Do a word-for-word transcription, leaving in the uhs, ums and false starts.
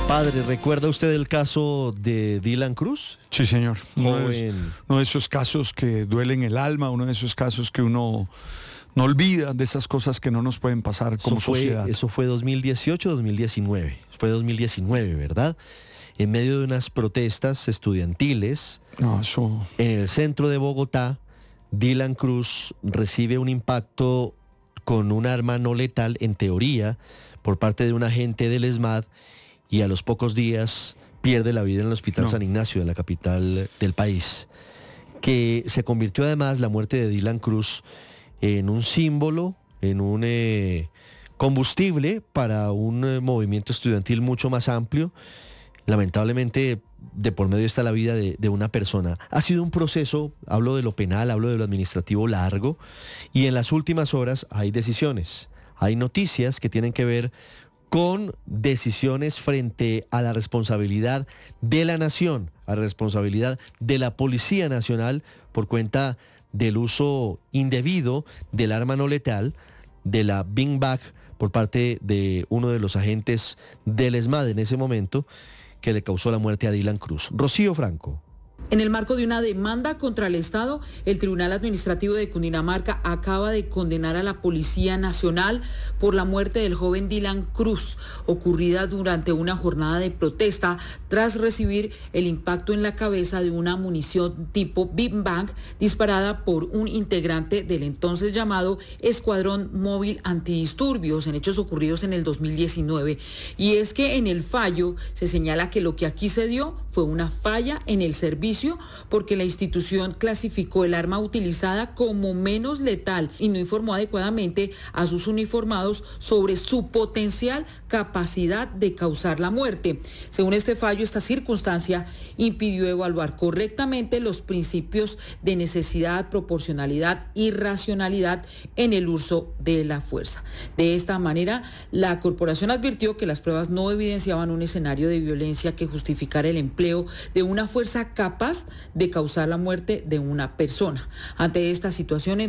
Padre, ¿recuerda usted el caso de Dylan Cruz? Sí, señor. Uno de, Joven. uno de esos casos que duelen el alma, uno de esos casos que uno no olvida, de esas cosas que no nos pueden pasar como Eso fue, sociedad. eso fue dos mil dieciocho, dos mil diecinueve. Fue dos mil diecinueve, ¿verdad? En medio de unas protestas estudiantiles No, eso... en el centro de Bogotá, Dylan Cruz recibe un impacto con un arma no letal, en teoría, por parte de un agente del ESMAD, y a los pocos días pierde la vida en el Hospital No. San Ignacio, de la capital del país, que se convirtió además la muerte de Dylan Cruz en un símbolo, en un eh, combustible para un eh, movimiento estudiantil mucho más amplio. Lamentablemente, de por medio está la vida de, de una persona. Ha sido un proceso, hablo de lo penal, hablo de lo administrativo largo, y en las últimas horas hay decisiones, hay noticias que tienen que ver con decisiones frente a la responsabilidad de la nación, a la responsabilidad de la Policía Nacional por cuenta del uso indebido del arma no letal, de la Bing Bag, por parte de uno de los agentes del ESMAD en ese momento, que le causó la muerte a Dylan Cruz. Rocío Franco. En el marco de una demanda contra el Estado, el Tribunal Administrativo de Cundinamarca acaba de condenar a la Policía Nacional por la muerte del joven Dylan Cruz, ocurrida durante una jornada de protesta tras recibir el impacto en la cabeza de una munición tipo Big Bang disparada por un integrante del entonces llamado Escuadrón Móvil Antidisturbios, en hechos ocurridos en el dos mil diecinueve. Y es que en el fallo se señala que lo que aquí se dio fue una falla en el servicio, porque la institución clasificó el arma utilizada como menos letal y no informó adecuadamente a sus uniformados sobre su potencial capacidad de causar la muerte. Según este fallo, esta circunstancia impidió evaluar correctamente los principios de necesidad, proporcionalidad y racionalidad en el uso de la fuerza. De esta manera, la corporación advirtió que las pruebas no evidenciaban un escenario de violencia que justificara el empleo de una fuerza capaz de causar la muerte de una persona. Ante esta situación,